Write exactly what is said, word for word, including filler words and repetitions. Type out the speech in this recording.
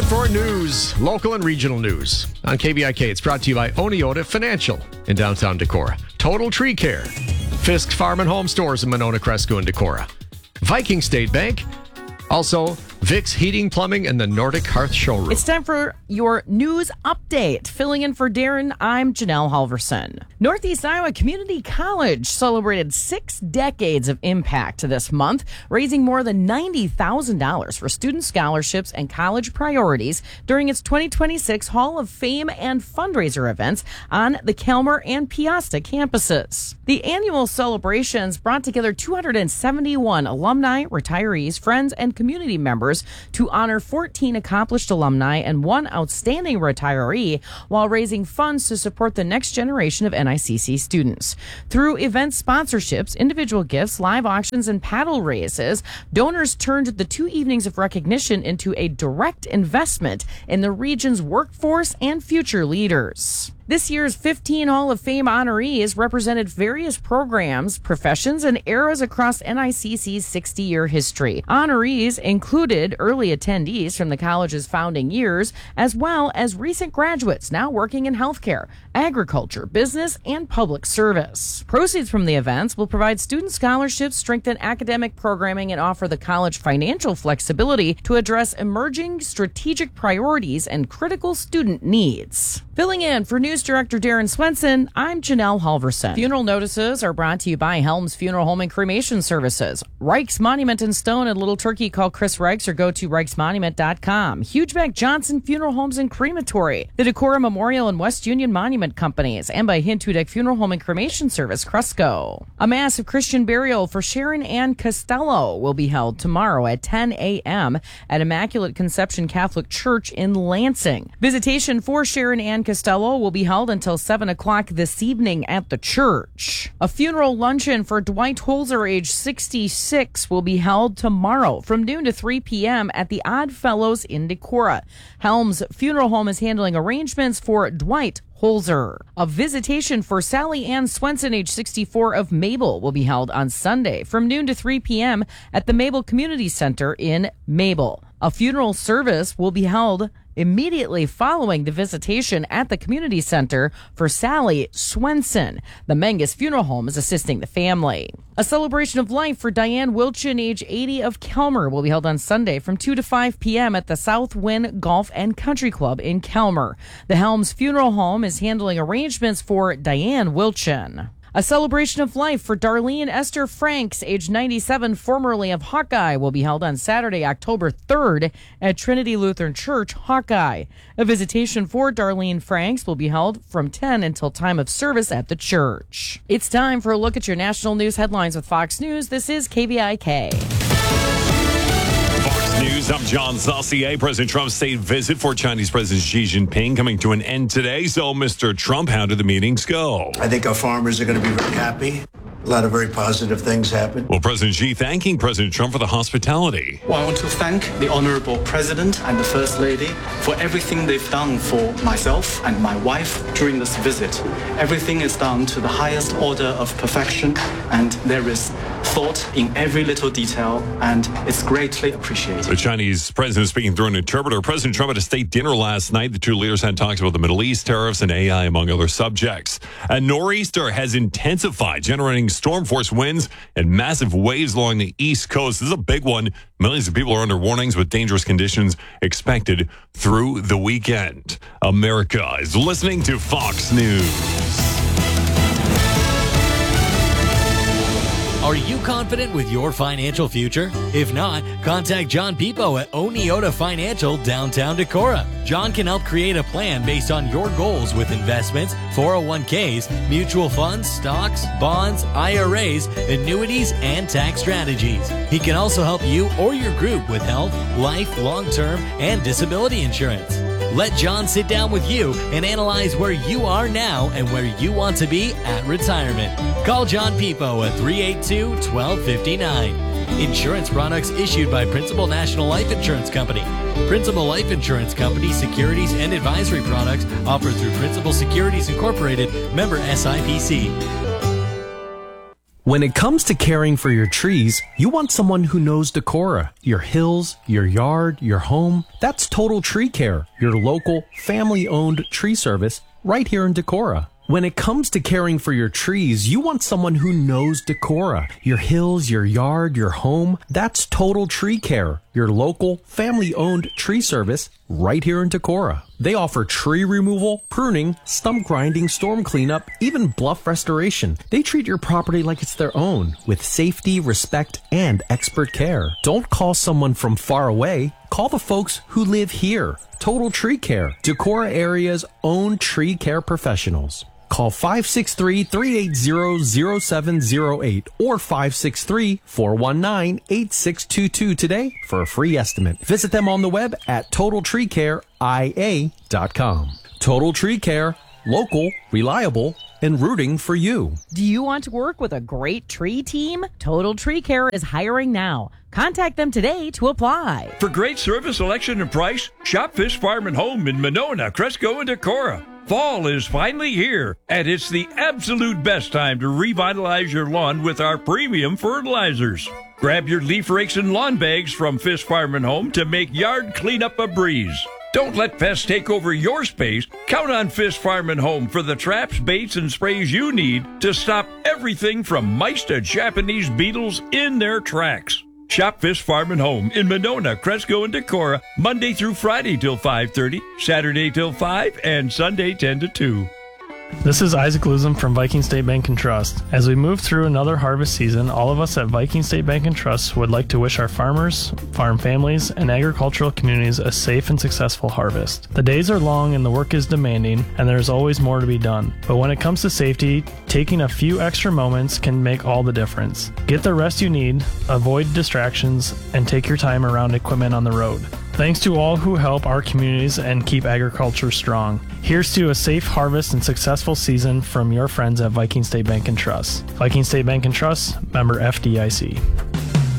for news, local and regional news. On K V I K, it's brought to you by Oneota Financial in downtown Decorah. Total Tree Care. Fisk Farm and Home Stores in Monona, Cresco, and Decorah. Viking State Bank. Also, Vic's Heating, Plumbing, and the Nordic Hearth Showroom. It's time for your news update. Filling in for Darren, I'm Janelle Halverson. Northeast Iowa Community College celebrated six decades of impact this month, raising more than ninety thousand dollars for student scholarships and college priorities during its twenty twenty-six Hall of Fame and fundraiser events on the Calmer and Piasta campuses. The annual celebrations brought together two hundred seventy-one alumni, retirees, friends, and community members to honor fourteen accomplished alumni and one outstanding retiree while raising funds to support the next generation of N I C C students. Through event sponsorships, individual gifts, live auctions, and paddle races, donors turned the two evenings of recognition into a direct investment in the region's workforce and future leaders. This year's fifteen Hall of Fame honorees represented various programs, professions, and eras across N I C C's sixty-year history. Honorees included early attendees from the college's founding years, as well as recent graduates now working in healthcare, agriculture, business, and public service. Proceeds from the events will provide student scholarships, strengthen academic programming, and offer the college financial flexibility to address emerging strategic priorities and critical student needs. Filling in for News Director Darren Swenson, I'm Janelle Halverson. Funeral notices are brought to you by Helms Funeral Home and Cremation Services. Reichs Monument in Stone and Little Turkey. Call Chris Reichs or go to reichs monument dot com. Hugeback Johnson Funeral Homes and Crematory. The Decorah Memorial and West Union Monument Companies. And by Hintudek Funeral Home and Cremation Service, Cresco. A mass of Christian burial for Sharon Ann Costello will be held tomorrow at ten a.m. at Immaculate Conception Catholic Church in Lansing. Visitation for Sharon Ann Costello will be held until seven o'clock this evening at the church. A funeral luncheon for Dwight Holzer, age sixty-six, will be held tomorrow from noon to three p.m. at the Odd Fellows in Decorah. Helms Funeral Home is handling arrangements for Dwight Holzer. A visitation for Sally Ann Swenson, age sixty-four, of Mabel, will be held on Sunday from noon to three p.m. at the Mabel Community Center in Mabel. A funeral service will be held immediately following the visitation at the community center for Sally Swenson. The Mengus Funeral Home is assisting the family. A celebration of life for Diane Wilchin, age eighty, of Calmer, will be held on Sunday from two to five p.m. at the South Wind Golf and Country Club in Calmer. The Helms Funeral Home is handling arrangements for Diane Wilchin. A celebration of life for Darlene Esther Franks, age ninety-seven, formerly of Hawkeye, will be held on Saturday, October third at Trinity Lutheran Church, Hawkeye. A visitation for Darlene Franks will be held from ten until time of service at the church. It's time for a look at your national news headlines with Fox News. This is K V I K. News. I'm John Saucier. President Trump's state visit for Chinese President Xi Jinping coming to an end today. So, Mister Trump, how did the meetings go? I think our farmers are going to be very happy. A lot of very positive things happen. Well, President Xi thanking President Trump for the hospitality. Well, I want to thank the Honorable President and the First Lady for everything they've done for myself and my wife during this visit. Everything is done to the highest order of perfection, and there is thought in every little detail, and it's greatly appreciated. The Chinese president speaking through an interpreter. President Trump at a state dinner last night. The two leaders had talks about the Middle East, tariffs, and A I, among other subjects. A nor'easter has intensified, generating storm force winds and massive waves along the East Coast. This is a big one. Millions of people are under warnings with dangerous conditions expected through the weekend. America is listening to Fox News. Are you confident with your financial future? If not, contact John Pipo at Oneota Financial, downtown Decorah. John can help create a plan based on your goals with investments, four oh one k's, mutual funds, stocks, bonds, I R As, annuities, and tax strategies. He can also help you or your group with health, life, long-term, and disability insurance. Let John sit down with you and analyze where you are now and where you want to be at retirement. Call John Pipo at three eight two, one two five nine. Insurance products issued by Principal National Life Insurance Company. Principal Life Insurance Company securities and advisory products offered through Principal Securities Incorporated, member S I P C. When it comes to caring for your trees, you want someone who knows Decorah. Your hills, your yard, your home. That's Total Tree Care, your local, family-owned tree service right here in Decorah. When it comes to caring for your trees, you want someone who knows Decorah. Your hills, your yard, your home. That's Total Tree Care, your local, family-owned tree service right here in Decorah. They offer tree removal, pruning, stump grinding, storm cleanup, even bluff restoration. They treat your property like it's their own, with safety, respect, and expert care. Don't call someone from far away. Call the folks who live here. Total Tree Care, Decorah area's own tree care professionals. Call five six three, three eight zero, zero seven zero eight or five six three, four one nine, eight six two two today for a free estimate. Visit them on the web at total tree care I A dot com. Total Tree Care, local, reliable, and rooting for you. Do you want to work with a great tree team? Total Tree Care is hiring now. Contact them today to apply. For great service, selection, and price, shop Fish Farm and Home in Monona, Cresco, and Decorah. Fall is finally here, and it's the absolute best time to revitalize your lawn with our premium fertilizers. Grab your leaf rakes and lawn bags from Fish Farm and Home to make yard cleanup a breeze. Don't let pests take over your space. Count on Fish Farm and Home for the traps, baits, and sprays you need to stop everything from mice to Japanese beetles in their tracks. Shop Fish Farm and Home in Monona, Cresco, and Decorah, Monday through Friday till five thirty, Saturday till five, and Sunday ten to two. This is Isaac Luzum from Viking State Bank and Trust. As we move through another harvest season, all of us at Viking State Bank and Trust would like to wish our farmers, farm families, and agricultural communities a safe and successful harvest. The days are long and the work is demanding, and there is always more to be done. But when it comes to safety, taking a few extra moments can make all the difference. Get the rest you need, avoid distractions, and take your time around equipment on the road. Thanks to all who help our communities and keep agriculture strong. Here's to a safe harvest and successful season from your friends at Viking State Bank and Trust. Viking State Bank and Trust, member F D I C.